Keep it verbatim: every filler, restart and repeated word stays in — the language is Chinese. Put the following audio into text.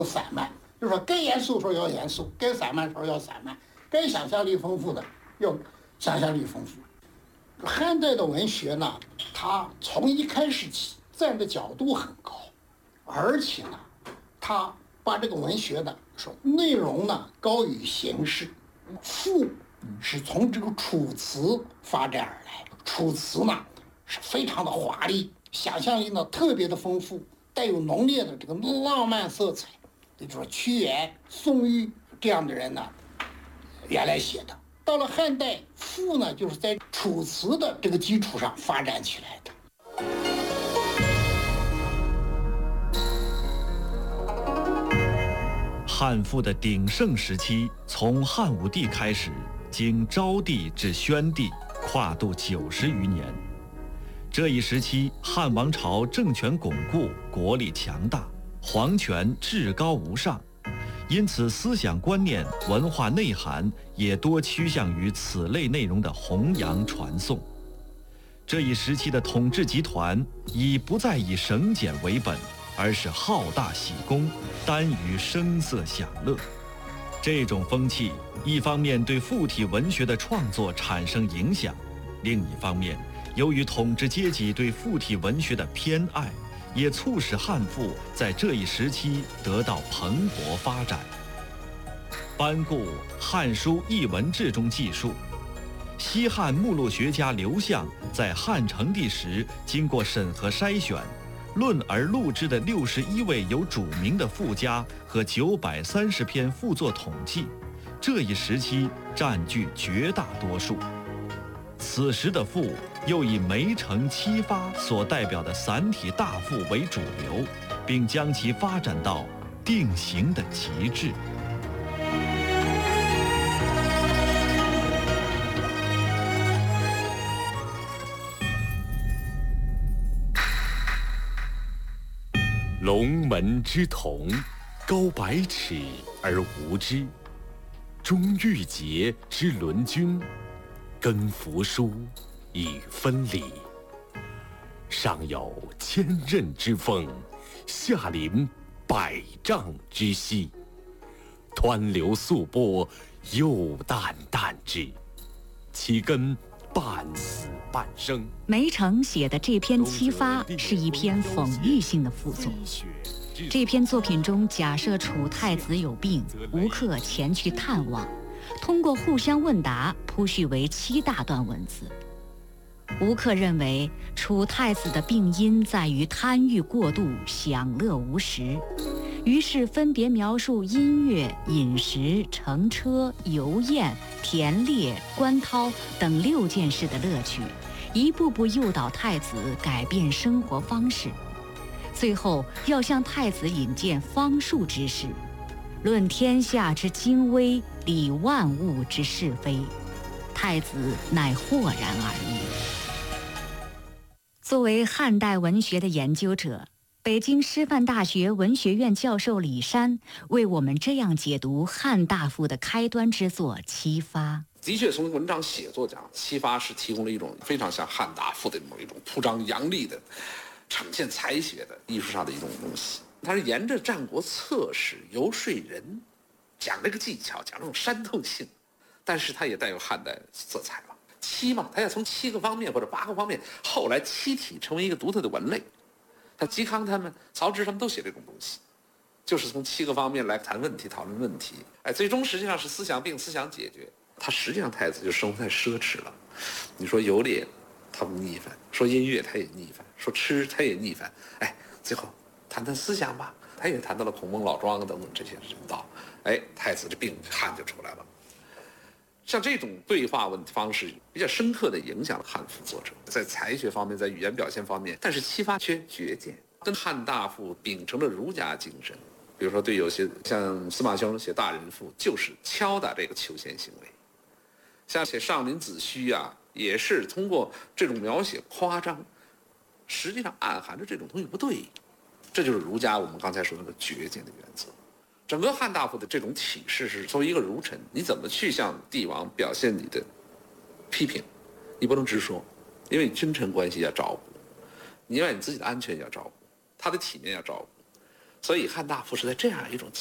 散漫，就是说该严肃时候要严肃，该散漫时候要散漫，该想象力丰富的要想象力丰富。汉代的文学呢，它从一开始起站的角度很高，而且呢，它把这个文学的说内容呢高于形式。赋是从这个楚辞发展而来，楚辞呢是非常的华丽，想象力呢特别的丰富，带有浓烈的这个浪漫色彩。也就是说，屈原、宋玉这样的人呢，原来写的。到了汉代，赋呢就是在楚辞的这个基础上发展起来的。 汉赋的鼎盛时期，从汉武帝开始，经昭帝至宣帝，跨度九十余年。这一时期，汉王朝政权巩固，国力强大，皇权至高无上，因此思想观念、文化内涵也多趋向于此类内容的弘扬传颂。这一时期的统治集团已不再以省俭为本，而是好大喜功，耽于声色享乐。这种风气一方面对附体文学的创作产生影响，另一方面由于统治阶级对附体文学的偏爱，也促使汉赋在这一时期得到蓬勃发展。班固《汉书艺文志》中记述，西汉目录学家刘向在汉成帝时经过审核筛选，论而录之的六十一位有主名的赋家和九百三十篇赋作统计，这一时期占据绝大多数。此时的赋又以梅城七发所代表的散体大赋为主流，并将其发展到定型的极致。 龙门之瞳，高百尺而无之；中玉节之轮君，更扶疏以分理。上有千仞之峰，下临百丈之溪。湍流素波，又淡淡之，其根半死半生。 梅城写的这篇《七发》是一篇讽喻性的赋作。这篇作品中假设楚太子有病，吴克前去探望，通过互相问答铺叙为七大段文字。吴克认为楚太子的病因在于贪欲过度，享乐无时，于是分别描述音乐、饮食、乘车、游宴、田猎、观涛等六件事的乐趣，一步步诱导太子改变生活方式。最后要向太子引荐方术之事，论天下之精微，理万物之是非。太子乃豁然而已。作为汉代文学的研究者，北京师范大学文学院教授李山为我们这样解读汉大赋的开端之作《七发》。 的确，从文章写作讲，《七发》是提供了一种非常像汉大赋的某一种铺张扬力的、呈现才学的艺术上的一种东西。它是沿着《战国策史》游说人，讲这个技巧，讲这种煽透性，但是它也带有汉代色彩了。七嘛，它要从七个方面或者八个方面，后来七体成为一个独特的文类。像嵇康他们、曹植他们都写这种东西，就是从七个方面来谈问题、讨论问题。哎，最终实际上是思想病、思想解决。他实际上太子就生活在奢侈了。你说游猎，他不逆反；说音乐，他也逆反；说吃，他也逆反。哎，最后谈谈思想吧，他也谈到了孔孟老庄等等这些人道。哎，太子的病汉就出来了。像这种对话问方式比较深刻地影响了汉赋作者，在才学方面，在语言表现方面，但是七发缺绝见，跟汉大赋秉承了儒家精神。比如说，对有些像司马兄写大人赋，就是敲打这个求贤行为；像写上林子虚啊，也是通过这种描写夸张，实际上暗含着这种东西不对。这就是儒家我们刚才说那个绝见的原则。整个汉大赋的这种启示是，作为一个儒臣，你怎么去向帝王表现你的批评？你不能直说，因为你君臣关系要照顾，你另外你自己的安全要照顾，他的体面要照顾。 所以汉大夫是在这样一种